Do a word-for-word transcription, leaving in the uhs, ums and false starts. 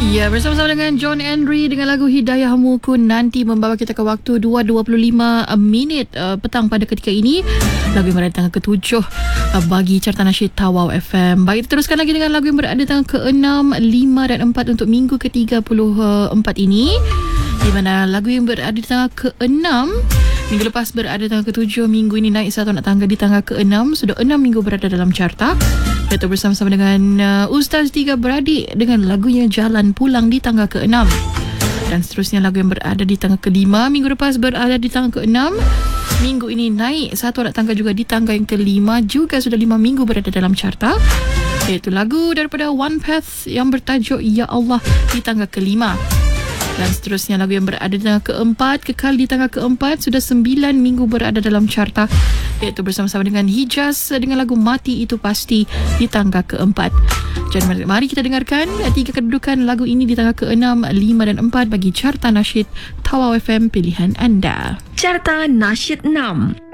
Ya, bersama-sama dengan John Henry dengan lagu Hidayah Muku nanti membawa kita ke waktu dua dua puluh lima minit uh, petang pada ketika ini. Lagu yang berada di tangga ketujuh uh, bagi Carta Nasyid Tawau F M. Baik, kita teruskan lagi dengan lagu yang berada di tangga keenam, lima dan empat untuk minggu ke tiga puluh empat ini. Di mana lagu yang berada di tangga keenam minggu lepas berada di tangga ketujuh, minggu ini naik satu anak tangga di tangga keenam. Sudah enam minggu berada dalam carta. Kita bersama-sama dengan uh, Ustaz Tiga Beradik dengan lagunya Jalan Pulang di tangga keenam. Dan seterusnya lagu yang berada di tangga kelima, minggu lepas berada di tangga keenam. Minggu ini naik satu anak tangga juga di tangga yang kelima, juga sudah lima minggu berada dalam carta. Iaitu lagu daripada One Path yang bertajuk Ya Allah di tangga kelima. Dan seterusnya lagu yang berada di tangga keempat, kekal di tangga keempat, sudah sembilan minggu berada dalam carta, iaitu bersama-sama dengan Hijaz dengan lagu Mati Itu Pasti di tangga keempat. Jadi mari kita dengarkan tiga kedudukan lagu ini di tangga keenam, lima dan empat bagi Carta Nasyid Tawau F M pilihan anda. Carta Nasyid enam.